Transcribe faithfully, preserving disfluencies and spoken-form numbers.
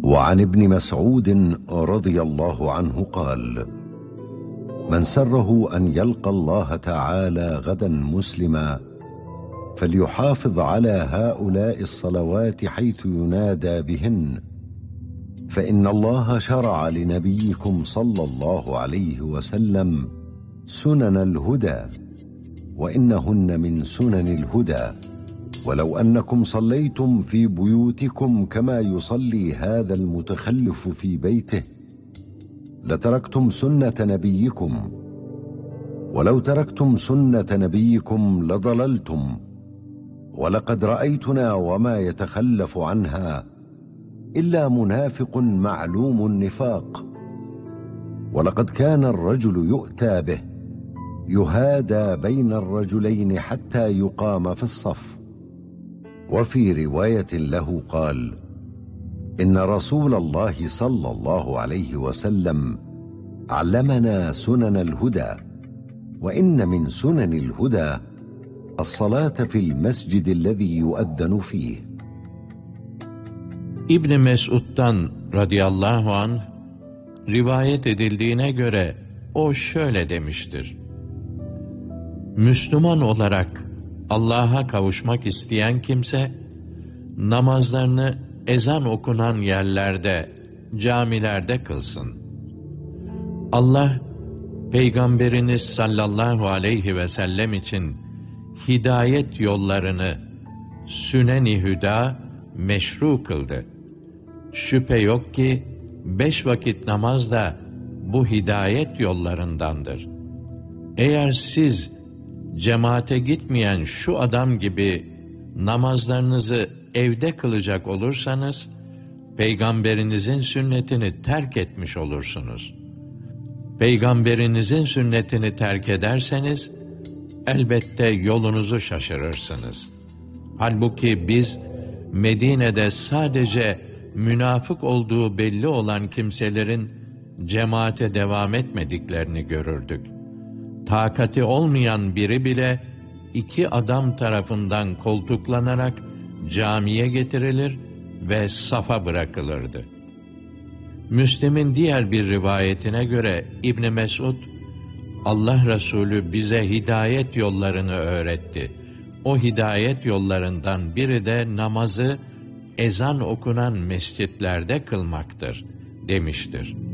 وعن ابن مسعود رضي الله عنه قال: من سره أن يلقى الله تعالى غدا مسلما فليحافظ على هؤلاء الصلوات حيث ينادى بهن، فإن الله شرع لنبيكم صلى الله عليه وسلم سنن الهدى، وإنهن من سنن الهدى، ولو أنكم صليتم في بيوتكم كما يصلي هذا المتخلف في بيته لتركتم سنة نبيكم، ولو تركتم سنة نبيكم لضللتم، ولقد رأيتنا وما يتخلف عنها إلا منافق معلوم النفاق، ولقد كان الرجل يؤتى به يهادى بين الرجلين حتى يقام في الصف. وفي رواية له قال: إن رسول الله صلى الله عليه وسلم علمنا سنن الهدى، وإن من سنن الهدى الصلاة في المسجد الذي يؤذن فيه. İbn Mesud'dan radıyallahu anh rivayet edildiğine göre o şöyle demiştir: Müslüman olarak Allah'a kavuşmak isteyen kimse namazlarını ezan okunan yerlerde, camilerde kılsın. Allah Peygamberiniz sallallahu aleyhi ve sellem için hidayet yollarını sünen-i hüda meşru kıldı. Şüphe yok ki beş vakit namaz da bu hidayet yollarındandır. Eğer siz cemaate gitmeyen şu adam gibi namazlarınızı evde kılacak olursanız, Peygamberinizin sünnetini terk etmiş olursunuz. Peygamberinizin sünnetini terk ederseniz, elbette yolunuzu şaşırırsınız. Halbuki biz, Medine'de sadece münafık olduğu belli olan kimselerin cemaate devam etmediklerini görürdük. Takati olmayan biri bile iki adam tarafından koltuklanarak camiye getirilir ve safa bırakılırdı. Müslim'in diğer bir rivayetine göre İbn Mesud, Allah Resulü bize hidayet yollarını öğretti. O hidayet yollarından biri de namazı ezan okunan mescitlerde kılmaktır demiştir.